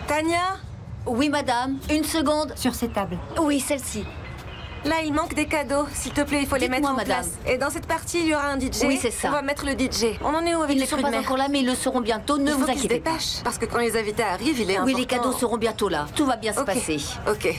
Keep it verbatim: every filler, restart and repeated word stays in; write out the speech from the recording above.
Tania? Oui, madame. Une seconde. Sur ces tables. Oui, celle-ci. Là, il manque des cadeaux. S'il te plaît, il faut les mettre en madame. place. Et dans cette partie, il y aura un D J. Oui, c'est ça. On va mettre le D J. On en est où avec Ils ne les sont fruits de pas mer? encore là, mais ils le seront bientôt. Ne Il faut vous qu'ils se inquiétez pas. dépêchent. Parce que quand les invités arrivent, il est Oui, important. les cadeaux seront bientôt là. Tout va bien se Ok. passer. Ok.